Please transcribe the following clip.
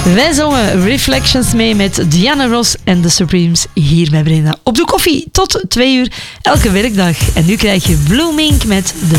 Wij zongen Reflections mee met Diana Ross en The Supremes hier bij Brenda. Op de koffie tot 2 uur elke werkdag. En nu krijg je Blue Mink met The